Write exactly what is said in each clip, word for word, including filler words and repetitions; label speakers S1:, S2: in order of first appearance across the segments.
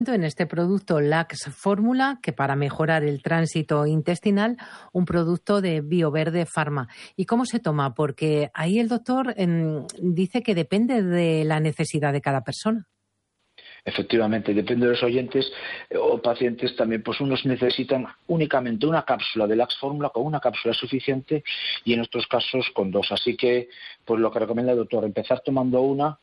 S1: En este producto Lax Fórmula, que para mejorar el tránsito intestinal, un producto de Bioverde Pharma. ¿Y cómo se toma? Porque ahí el doctor eh, dice que depende de la necesidad de cada persona.
S2: Efectivamente, depende de los oyentes eh, o pacientes también, pues unos necesitan únicamente una cápsula de Lax Fórmula, con una cápsula es suficiente, y en otros casos con dos. Así que, pues lo que recomienda el doctor, empezar tomando una.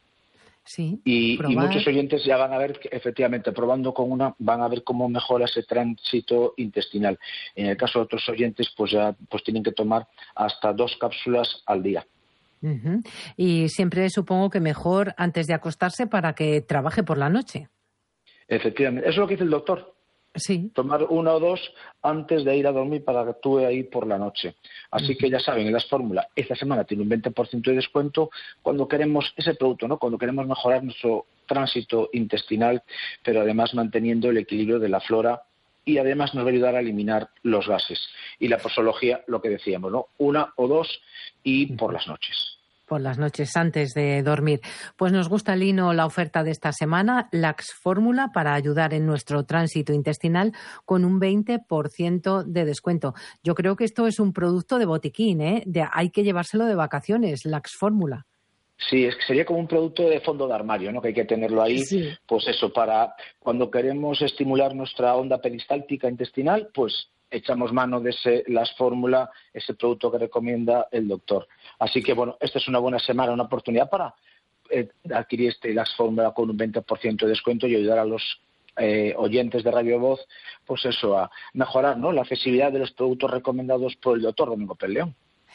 S1: Sí,
S2: y, y muchos oyentes ya van a ver que, efectivamente, probando con una, van a ver cómo mejora ese tránsito intestinal. En el caso de otros oyentes, pues ya pues tienen que tomar hasta dos cápsulas al día.
S1: Uh-huh. Y siempre supongo que mejor antes de acostarse para que trabaje por la noche.
S2: Efectivamente, eso es lo que dice el doctor.
S1: Sí.
S2: Tomar una o dos antes de ir a dormir para que actúe ahí por la noche. Así uh-huh. que ya saben, en las fórmulas, esta semana tiene un veinte por ciento de descuento cuando queremos ese producto, ¿no? Cuando queremos mejorar nuestro tránsito intestinal, pero además manteniendo el equilibrio de la flora, y además nos va a ayudar a eliminar los gases. Y la posología, lo que decíamos, ¿no? Una o dos y por las noches.
S1: Por las noches antes de dormir. Pues nos gusta, Lino, la oferta de esta semana, Lax Fórmula, para ayudar en nuestro tránsito intestinal con un veinte por ciento de descuento. Yo creo que esto es un producto de botiquín, ¿eh? De, hay que llevárselo de vacaciones, Lax Fórmula.
S2: Sí, es que sería como un producto de fondo de armario, ¿no? Que hay que tenerlo ahí, sí. Pues eso, para cuando queremos estimular nuestra onda peristáltica intestinal, pues echamos mano de ese Lax Fórmula, ese producto que recomienda el doctor. Así que, bueno, esta es una buena semana, una oportunidad para eh, adquirir este Lax Fórmula con un veinte por ciento de descuento y ayudar a los eh, oyentes de Radio Voz, pues eso, a mejorar, ¿no?, la accesibilidad de los productos recomendados por el doctor Domingo Pelleón.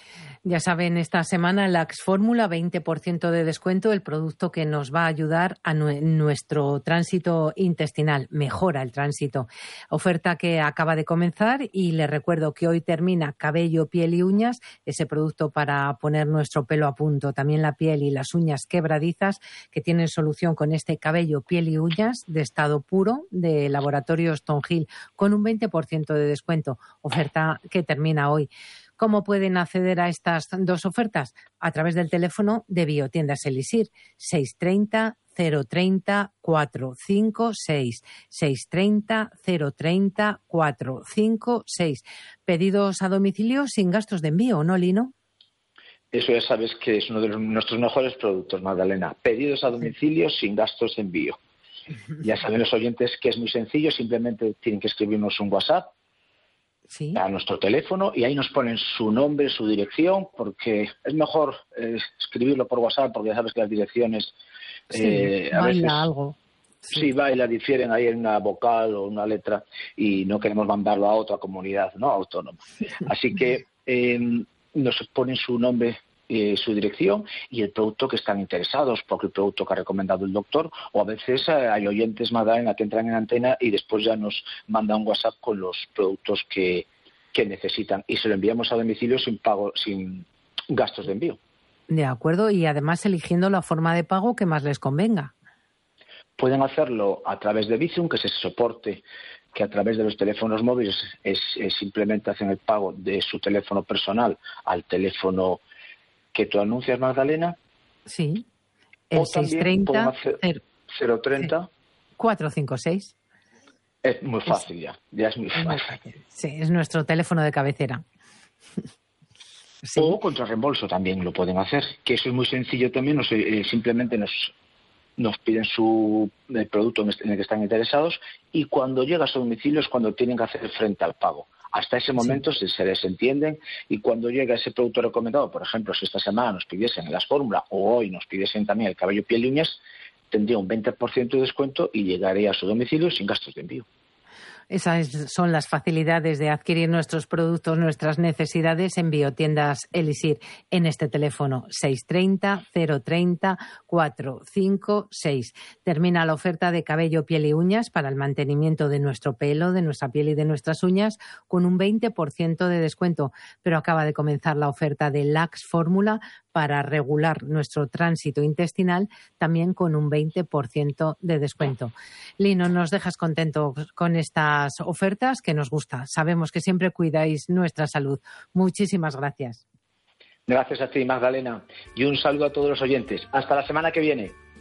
S1: Ya saben, esta semana Lax Fórmula, veinte por ciento de descuento, el producto que nos va a ayudar a nu- nuestro tránsito intestinal, mejora el tránsito. Oferta que acaba de comenzar y les recuerdo que hoy termina Cabello, Piel y Uñas, ese producto para poner nuestro pelo a punto, también la piel y las uñas quebradizas, que tienen solución con este Cabello, Piel y Uñas de estado puro de Laboratorios Stone Hill, con un veinte por ciento de descuento, oferta que termina hoy. ¿Cómo pueden acceder a estas dos ofertas? A través del teléfono de Biotiendas Elixir, seiscientos treinta, cero treinta, cuatrocientos cincuenta y seis, seiscientos treinta, cero treinta, cuatrocientos cincuenta y seis. Pedidos a domicilio sin gastos de envío, ¿no, Lino?
S2: Eso ya sabes que es uno de los, nuestros mejores productos, Magdalena. Pedidos a domicilio sí. sin gastos de envío. Ya saben los oyentes que es muy sencillo, simplemente tienen que escribirnos un WhatsApp, ¿sí?, a nuestro teléfono, y ahí nos ponen su nombre, su dirección, porque es mejor eh, escribirlo por WhatsApp, porque ya sabes que las direcciones
S1: sí,
S2: eh, a
S1: baila
S2: veces
S1: algo. Sí.
S2: sí, baila, difieren ahí en una vocal o una letra, y no queremos mandarlo a otra comunidad, ¿no?, autónoma. Así que eh, nos ponen su nombre, eh, su dirección y el producto que están interesados, porque el producto que ha recomendado el doctor, o a veces eh, hay oyentes, Magdalena, que entran en antena y después ya nos mandan un WhatsApp con los productos que, que necesitan, y se lo enviamos a domicilio sin pago, sin gastos de envío.
S1: De acuerdo, y además eligiendo la forma de pago que más les convenga.
S2: Pueden hacerlo a través de Bizum, que es ese soporte que a través de los teléfonos móviles es, es simplemente hacen el pago de su teléfono personal al teléfono que tú anuncias, Magdalena.
S1: Sí. El
S2: o también pueden hacer cero treinta.
S1: cuatrocientos cincuenta y seis.
S2: Es muy fácil ya, ya es muy
S1: es
S2: fácil.
S1: Muy fácil. Sí, es nuestro teléfono de cabecera.
S2: Sí. O contra reembolso también lo pueden hacer, que eso es muy sencillo también, nos, eh, simplemente nos, nos piden su el producto en el que están interesados, y cuando llega a su domicilio es cuando tienen que hacer frente al pago. Hasta ese momento sí. se les entienden, y cuando llega ese producto recomendado, por ejemplo, si esta semana nos pidiesen las fórmulas o hoy nos pidiesen también el cabello, piel y uñas, tendría un veinte por ciento de descuento y llegaría a su domicilio sin gastos de envío.
S1: Esas son las facilidades de adquirir nuestros productos, nuestras necesidades en Biotiendas Elixir, en este teléfono seiscientos treinta, cero treinta, cuatrocientos cincuenta y seis. Termina la oferta de cabello, piel y uñas para el mantenimiento de nuestro pelo, de nuestra piel y de nuestras uñas con un veinte por ciento de descuento. Pero acaba de comenzar la oferta de Lax Fórmula para regular nuestro tránsito intestinal, también con un veinte por ciento de descuento. Lino, nos dejas contentos con estas ofertas que nos gusta. Sabemos que siempre cuidáis nuestra salud. Muchísimas gracias.
S2: Gracias a ti, Magdalena. Y un saludo a todos los oyentes. Hasta la semana que viene.